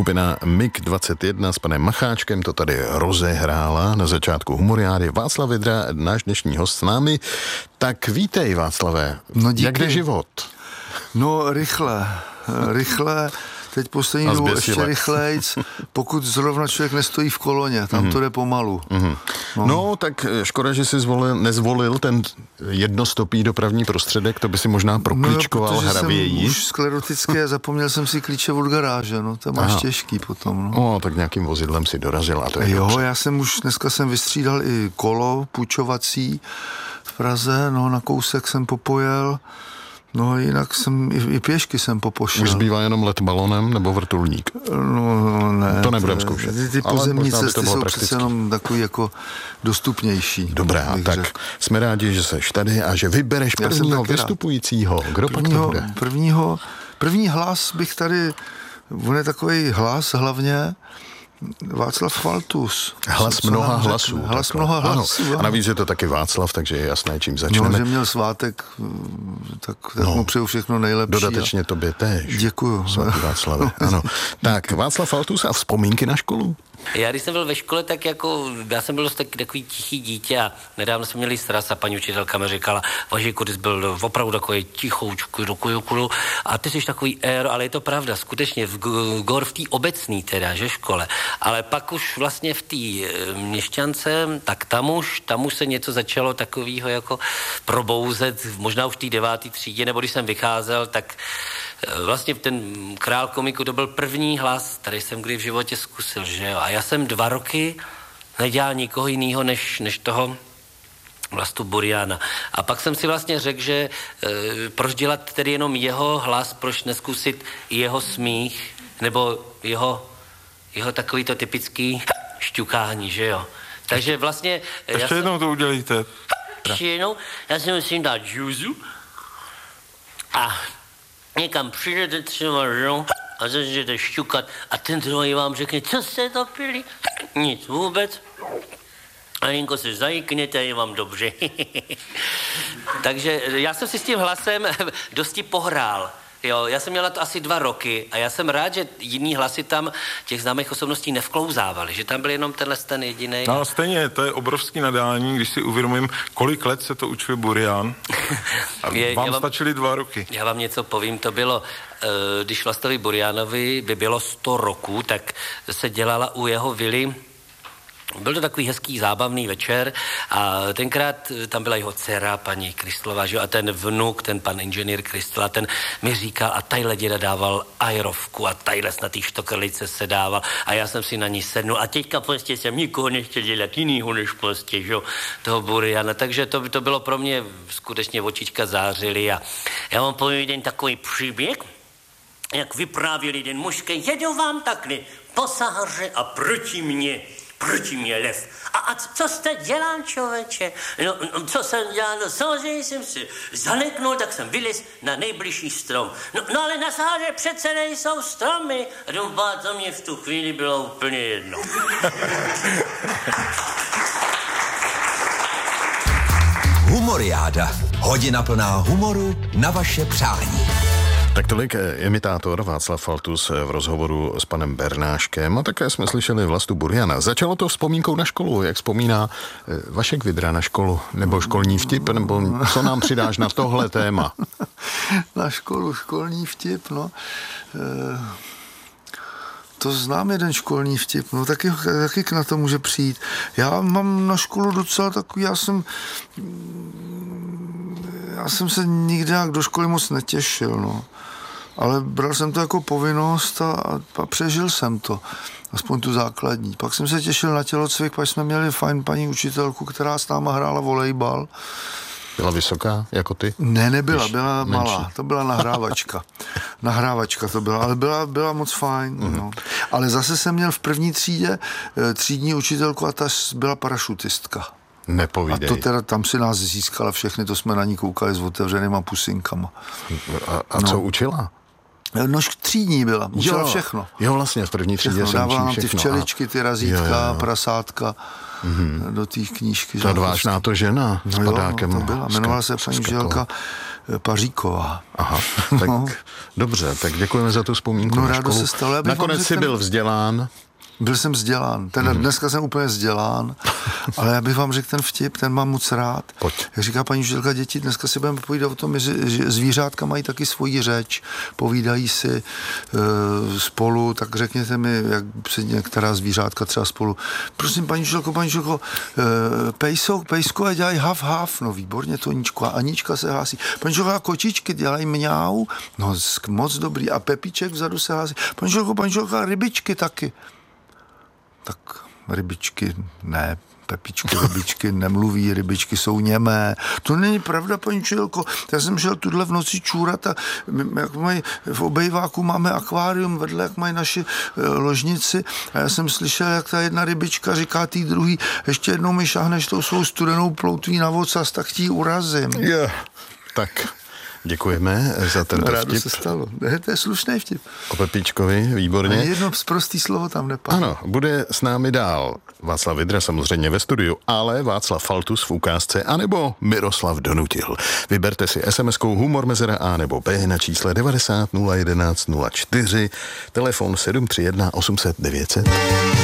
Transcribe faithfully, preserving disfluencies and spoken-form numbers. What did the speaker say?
Skupina M I G dvacet jedna s panem Macháčkem to tady rozehrála na začátku Humoriády. Václav Vydra, náš dnešní host s námi. Tak vítej, Václavé. No díky. Jak jde život? No rychle, rychle. Teď poslední dobou ještě rychlejc, pokud zrovna člověk nestojí v koloně, tam mm. to jde pomalu. Mm. No. no, tak škoda, že jsi zvolil, nezvolil ten jednostopý dopravní prostředek, to by si možná prokličkoval no, hravěji. Jsem už sklerotický a zapomněl jsem si klíče od garáže, no, to máš Aha. těžký potom. No. O, tak nějakým vozidlem si dorazil a to je Jo, dobře. já jsem už, dneska jsem vystřídal i kolo půjčovací v Praze, no, na kousek jsem popojel. No jinak jsem, i, i pěšky jsem popošel. Už zbývá jenom let balonem nebo vrtulník? No ne. To nebudem zkoušet. Ty, ty pozemní cesty jsou přece jenom takový jako dostupnější. Dobrá, tak řek. Jsme rádi, že seš tady a že vybereš prvního vystupujícího. Kdo pak to bude? Prvního, první hlas bych tady, on je takový hlas hlavně, Václav Faltus. Hlas mnoha hlasů. Hlas takhle. mnoha hlasů. Ano. A navíc je to taky Václav, takže je jasné, čím začneme. No, že měl svátek, tak, tak no. mu přeju všechno nejlepší. Dodatečně a... tobě též. Děkuju. Svatý Václave. Ano. Tak, Václav Faltus a vzpomínky na školu? Já když jsem byl ve škole, tak jako, já jsem byl tak, takový tichý dítě a nedávno jsme měli sraz a paní učitelka mi říkala, Vašíku, ty jsi byl opravdu takový tichoučku, dokuju, a ty jsi takový ér, ale je to pravda, skutečně v gor v té obecný teda, že škole, ale pak už vlastně v té měšťance, tak tam už, tam už se něco začalo takového jako probouzet, možná už v té deváté třídě, nebo když jsem vycházel, tak vlastně ten král komiku to byl první hlas, který jsem kdy v životě zkusil, že jo. A já jsem dva roky nedělal nikoho jiného, než, než toho Vlastu Buriana. A pak jsem si vlastně řekl, že e, proč dělat tedy jenom jeho hlas, proč neskusit jeho smích, nebo jeho, jeho takový to typický šťukání, že jo. Takže vlastně... Ještě jsem, jednou to udělíte. Ještě jednou, já si musím dát džuzu a někam přijdete třeba, že? A začnete šťukat a ten druhý vám řekne, co jste to pili? Nic vůbec. A jenko se zajikněte, je vám dobře. Takže já jsem si s tím hlasem dosti pohrál. Jo, já jsem měla to asi dva roky a já jsem rád, že jiný hlasy tam těch známých osobností nevklouzávali, že tam byl jenom tenhle ten jedinej. No stejně, to je obrovský nadání, když si uvědomím, kolik let se to učil Burian. A je, vám, vám stačily dva roky. Já vám něco povím, to bylo, když Vlastovi Burianovi by bylo sto roků, tak se dělala u jeho vily. Byl to takový hezký, zábavný večer a tenkrát tam byla jeho dcera, paní Kristlová, že? A ten vnuk, ten pan inženýr Kristla, ten mi říkal a tajhle děda dával ajrovku a tajhle na té štokrlice se dával a já jsem si na ní sednul a teďka prostě jsem nikoho nechtěl dělat jinýho než prostě, že? Toho Buriana, takže to, to bylo pro mě skutečně očička zářily a já vám povím jeden takový příběh, jak vyprávěl jeden mužský, jedu vám takhle po Sahaře a proti mně proti mě lev. A, a co jste dělal, člověče? No, no, co jsem dělal? No, samozřejmě jsem si zaleknul, tak jsem vylez na nejbližší strom. No, no ale na Sahaře přece nejsou stromy. A doufá, to mě v tu chvíli bylo úplně jedno. Humoriáda. Hodina plná humoru na vaše přání. Tak tolik imitátor Václav Faltus v rozhovoru s panem Bernáškem a také jsme slyšeli Vlastu Buriana. Začalo to vzpomínkou na školu, jak vzpomíná Vašek Vydra na školu, nebo školní vtip, nebo co nám přidáš na tohle téma? Na školu, školní vtip, no. E, to znám jeden školní vtip, no taky, taky na to může přijít. Já mám na školu docela takový, já jsem... Já jsem se nikdy jak do školy moc netěšil, no. Ale bral jsem to jako povinnost a, a přežil jsem to. Aspoň tu základní. Pak jsem se těšil na tělocvik, pak jsme měli fajn paní učitelku, která s náma hrála volejbal. Byla vysoká, jako ty? Ne, nebyla, byla menší. Malá. To byla nahrávačka. Nahrávačka to byla, ale byla, byla moc fajn. Mm-hmm. No. Ale zase jsem měl v první třídě třídní učitelku a ta byla parašutistka. Nepovídej. A to teda tam si nás získala všechny, to jsme na ní koukali s otevřenýma pusinkama. A, a co no. učila? No třídní byla, učila jo, všechno. Jo, vlastně v první třídě jsem dávala nám všechno. ty včeličky, ty razítka, jo, jo. prasátka mm-hmm. do té knížky. Ta odvážná to žena s no padákem. Jo, no, to byla. Jmenovala se paní Želka Paříková. Aha, tak no. Dobře, tak děkujeme za tu vzpomínku no, na rádo školu. Se stalo, nakonec jsi ten... byl vzdělán. Byl jsem vzdělán. Ten, mm. Dneska jsem úplně vzdělán, ale já bych vám řekl ten vtip, ten mám moc rád. Pojď. Jak říká paní učitelka, děti, dneska si budeme povídat o tom, že, že zvířátka mají taky svoji řeč, povídají si e, spolu, tak řekněte mi, jak se některá zvířátka třeba spolu. Prosím, paní učitelko, paní učitelko, e, pejsou, pejskové dělají haf, haf, no výborně, Toničko, a Anička se hlásí. Paní učitelko, a kočičky dělají mňau, no moc dobrý, a Pepíček vzadu se hlásí. Paní učitelko, paní učitelko, a rybičky taky. Tak rybičky, ne, Pepičky, rybičky nemluví, rybičky jsou němé. To není pravda, paní učitelko. Já jsem šel tuhle v noci čůrat a jak mají, v obejváku máme akvárium vedle, jak mají naši ložnici a já jsem slyšel, jak ta jedna rybička říká tý druhý, ještě jednou mi šáhneš tou svou studenou ploutví na vocas, tak ti urazím. Yeah. Tak... Děkujeme za tento Rádo vtip. se stalo. Ne, to je slušný vtip. O Pepíčkovi, výborně. Ani jedno prostý slovo tam nepadlo. Ano, bude s námi dál Václav Vydra samozřejmě ve studiu, ale Václav Faltus v ukázce, anebo Miroslav Donutil. Vyberte si es em eskou humor mezera A nebo B na čísle devadesát nula jedenáct nula čtyři, telefon sedm tři jedna osm set devět set.